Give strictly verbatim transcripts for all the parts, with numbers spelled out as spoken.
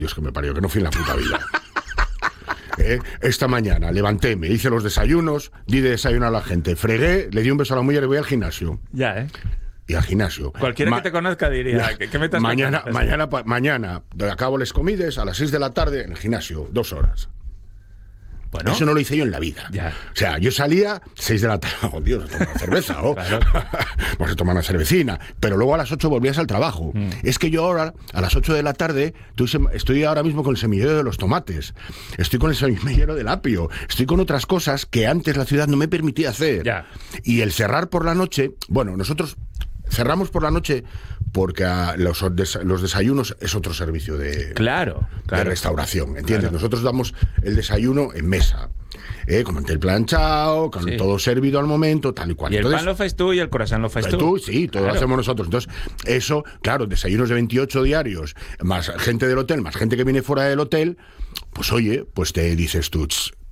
Dios que me parió, que no fui en la puta vida. Eh, esta mañana levantéme, hice los desayunos, di de desayuno a la gente, fregué, le di un beso a la mujer y voy al gimnasio. Ya, ¿eh? Y al gimnasio. Cualquiera Ma- que te conozca diría, ¿qué, qué me estás mañana, contando? mañana, pa, mañana, acabo les comides a las seis de la tarde en el gimnasio, dos horas. Bueno, eso no lo hice yo en la vida. Ya. O sea, yo salía seis de la tarde, oh Dios, a tomar una cerveza, ¿o? Claro. Vamos a tomar una cervecina. Pero luego a las ocho volvías al trabajo. Mm. Es que yo ahora, a las ocho de la tarde, estoy ahora mismo con el semillero de los tomates, estoy con el semillero del apio, estoy con otras cosas que antes la ciudad no me permitía hacer. Ya. Y el cerrar por la noche, bueno, nosotros cerramos por la noche porque a los, des, los desayunos es otro servicio de, claro, claro. de restauración, ¿entiendes? Claro. Nosotros damos el desayuno en mesa, ¿eh? Con mantel planchado, con sí. todo servido al momento, tal y cual. Y el Entonces, pan lo fais tú y el croissant lo fais tú. tú. Sí, todo claro. lo hacemos nosotros. Entonces, eso, claro, desayunos de veintiocho diarios, más gente del hotel, más gente que viene fuera del hotel, pues oye, pues te dices tú,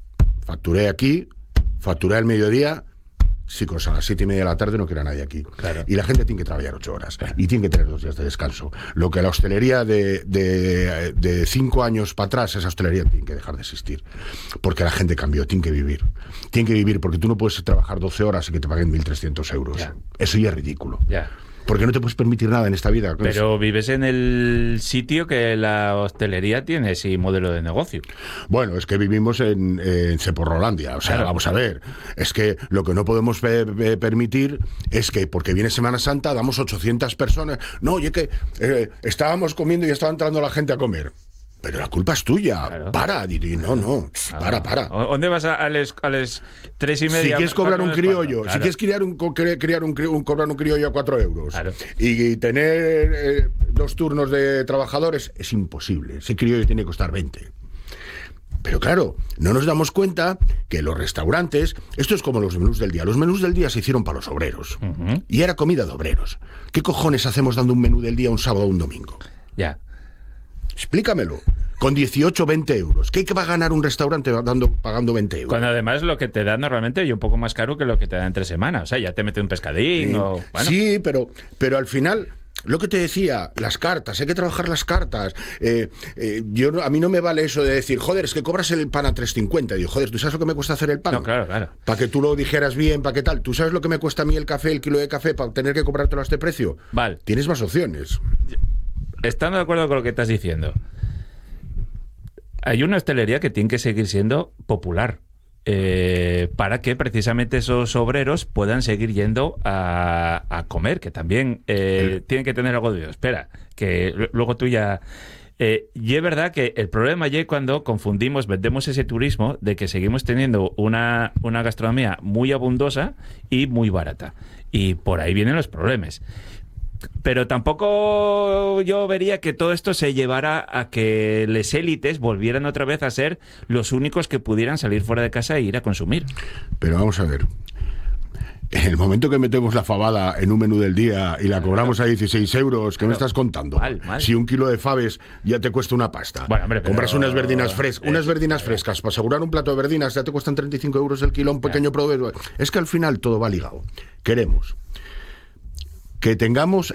facturé aquí, facturé al mediodía. Chicos, a las siete y media de la tarde no queda nadie aquí. Claro. Y la gente tiene que trabajar ocho horas. Claro. Y tiene que tener dos días de descanso. Lo que la hostelería de, de, de cinco años para atrás, esa hostelería tiene que dejar de existir. Porque la gente cambió, tiene que vivir. Tiene que vivir porque tú no puedes trabajar doce horas y que te paguen mil trescientos euros. Ya. Eso ya es ridículo. Ya. Porque no te puedes permitir nada en esta vida. Pero vives en el sitio que la hostelería tiene ese modelo de negocio. Bueno, es que vivimos en, en Ceporrolandia. O sea, claro. Vamos a ver. Es que lo que no podemos pe- pe- permitir es que, porque viene Semana Santa, damos ochocientas personas. No, oye, que eh, estábamos comiendo y estaba entrando la gente a comer. Pero la culpa es tuya. Claro. Para, Didi. No, no. Ah, para, para. ¿Dónde vas a, a las tres y media? Si quieres cobrar un criollo, claro. si quieres criar un, criar un, un, cobrar un criollo a cuatro euros claro. y, y tener eh, dos turnos de trabajadores, es imposible. Ese criollo tiene que costar veinte. Pero claro, no nos damos cuenta que los restaurantes, esto es como los menús del día. Los menús del día se hicieron para los obreros. Uh-huh. Y era comida de obreros. ¿Qué cojones hacemos dando un menú del día un sábado o un domingo? Ya. Explícamelo. Con dieciocho, veinte euros. ¿Qué va a ganar un restaurante dando, pagando veinte euros? Cuando además lo que te da normalmente es un poco más caro que lo que te da entre semanas. O sea, ya te mete un pescadín sí, o... Bueno. Sí, pero, pero al final... Lo que te decía, las cartas, hay que trabajar las cartas. Eh, eh, yo a mí no me vale eso de decir, joder, es que cobras el pan a tres cincuenta. Digo, joder, ¿tú sabes lo que me cuesta hacer el pan? No, claro, claro. Para que tú lo dijeras bien, para qué tal. ¿Tú sabes lo que me cuesta a mí el café, el kilo de café, para tener que cobrártelo a este precio? Vale. Tienes más opciones. Estando de acuerdo con lo que estás diciendo, hay una hostelería que tiene que seguir siendo popular. Eh, para que precisamente esos obreros puedan seguir yendo a, a comer, que también eh, sí. tienen que tener algo de... Espera, que luego tú ya... Eh, y es verdad que el problema ya es cuando confundimos, vendemos ese turismo de que seguimos teniendo una, una gastronomía muy abundosa y muy barata. Y por ahí vienen los problemas. Pero tampoco yo vería que todo esto se llevara a que las élites volvieran otra vez a ser los únicos que pudieran salir fuera de casa e ir a consumir. Pero vamos a ver, en el momento que metemos la fabada en un menú del día y la cobramos a dieciséis euros, ¿qué claro. me estás contando? Mal, mal. Si un kilo de faves ya te cuesta una pasta. Bueno, hombre, pero... Compras unas verdinas frescas, eh, unas verdinas frescas, para asegurar un plato de verdinas ya te cuestan treinta y cinco euros el kilo, un pequeño proveedor. Es que al final todo va ligado. Queremos que tengamos eh,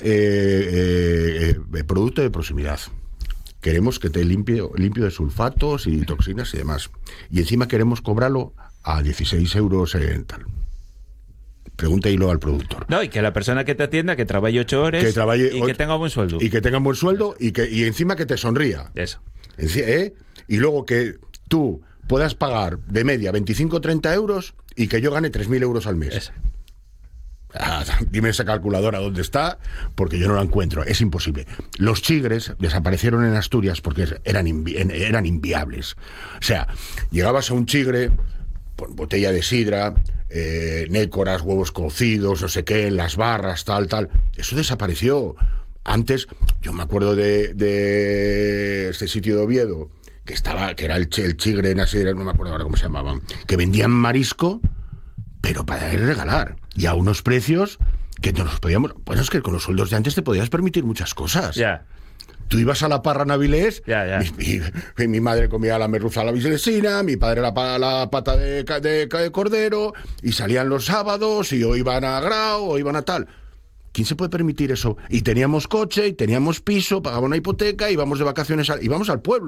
eh, eh, producto de proximidad. Queremos que te limpie, limpio de sulfatos y toxinas y demás. Y encima queremos cobrarlo a dieciséis euros en tal. Pregúntelo al productor. No, y que la persona que te atienda, que trabaje ocho horas que trabaje, y que tenga buen sueldo. Y que tenga un buen sueldo y, que, y encima que te sonría. Eso. ¿Eh? Y luego que tú puedas pagar de media veinticinco o treinta euros y que yo gane tres mil euros al mes. Eso. Ah, dime esa calculadora dónde está, porque yo no la encuentro, es imposible. Los chigres desaparecieron en Asturias porque eran, invi- eran inviables. O sea, llegabas a un chigre, botella de sidra, eh, nécoras, huevos cocidos, no sé qué, las barras, tal, tal. Eso desapareció. Antes, yo me acuerdo de, de este sitio de Oviedo, que estaba, que era el, el chigre en la sidra, no me acuerdo ahora cómo se llamaban, que vendían marisco, pero para regalar. Y a unos precios que no nos podíamos... Bueno, es que con los sueldos de antes te podías permitir muchas cosas. Ya. Yeah. Tú ibas a la Parra Navilés, yeah, yeah. Mi, mi, mi madre comía la merluza a la vislesina, mi padre la, la pata de, de, de cordero, y salían los sábados, y o iban a Grau, o iban a tal. ¿Quién se puede permitir eso? Y teníamos coche, y teníamos piso, pagaba una hipoteca, íbamos de vacaciones, a, íbamos al pueblo.